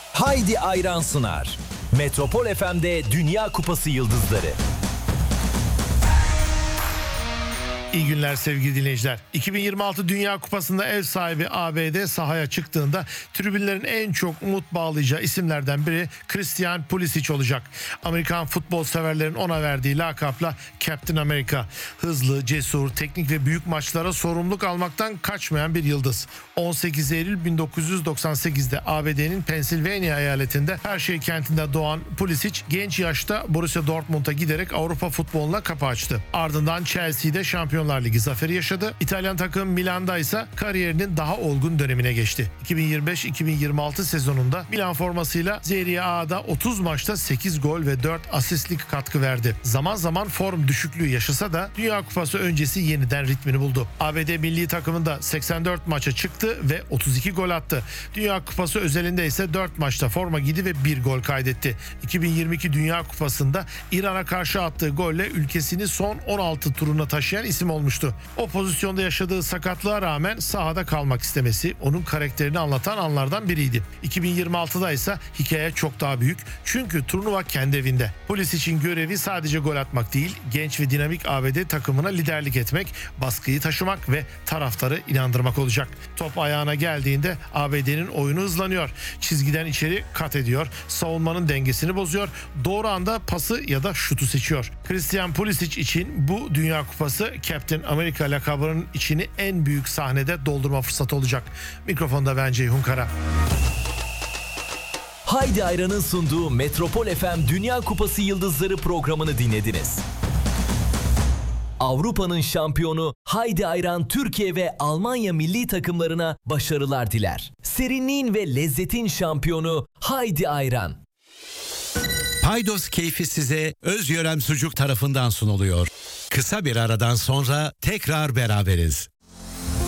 Haydi Ayran sunar. Metropol FM'de Dünya Kupası yıldızları. İyi günler sevgili dinleyiciler. 2026 Dünya Kupası'nda ev sahibi ABD sahaya çıktığında tribünlerin en çok umut bağlayacağı isimlerden biri Christian Pulisic olacak. Amerikan futbol severlerin ona verdiği lakapla Captain America. Hızlı, cesur, teknik ve büyük maçlara sorumluluk almaktan kaçmayan bir yıldız. 18 Eylül 1998'de ABD'nin Pennsylvania eyaletinde Hershey kentinde doğan Pulisic genç yaşta Borussia Dortmund'a giderek Avrupa futboluna kapı açtı. Ardından Chelsea'de Şampiyonlar Ligi zaferi yaşadı. İtalyan takım Milan'da ise kariyerinin daha olgun dönemine geçti. 2025-2026 sezonunda Milan formasıyla Serie A'da 30 maçta 8 gol ve 4 asistlik katkı verdi. Zaman zaman form düşüklüğü yaşasa da Dünya Kupası öncesi yeniden ritmini buldu. ABD milli takımında 84 maça çıktı ve 32 gol attı. Dünya Kupası özelinde ise 4 maçta forma giydi ve 1 gol kaydetti. 2022 Dünya Kupası'nda İran'a karşı attığı golle ülkesini son 16 turuna taşıyan isim olmuştu. O pozisyonda yaşadığı sakatlığa rağmen sahada kalmak istemesi onun karakterini anlatan anlardan biriydi. 2026'da ise hikaye çok daha büyük. Çünkü turnuva kendi evinde. Pulisic'in görevi sadece gol atmak değil, genç ve dinamik ABD takımına liderlik etmek, baskıyı taşımak ve taraftarı inandırmak olacak. Top ayağına geldiğinde ABD'nin oyunu hızlanıyor. Çizgiden içeri kat ediyor. Savunmanın dengesini bozuyor. Doğru anda pası ya da şutu seçiyor. Christian Pulisic için bu Dünya Kupası Captain America lakabının içini en büyük sahnede doldurma fırsatı olacak. Mikrofonda ben Ceyhun Kara. Haydi Ayran'ın sunduğu Metropol FM Dünya Kupası yıldızları programını dinlediniz. Avrupa'nın şampiyonu Haydi Ayran Türkiye ve Almanya milli takımlarına başarılar diler. Serinliğin ve lezzetin şampiyonu Haydi Ayran. Paydos keyfi size Özyörem Sucuk tarafından sunuluyor. Kısa bir aradan sonra tekrar beraberiz.